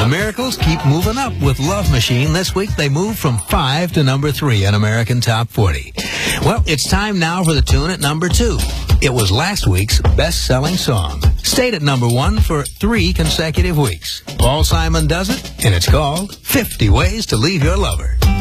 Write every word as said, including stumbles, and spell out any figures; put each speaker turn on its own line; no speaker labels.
Miracles keep moving up with Love Machine. This week they moved from five to number three in American Top forty. Well, it's time now for the tune at number two. It was last week's best-selling song. Stayed at number one for three consecutive weeks. Paul Simon does it, and it's called fifty Ways to Leave Your Lover.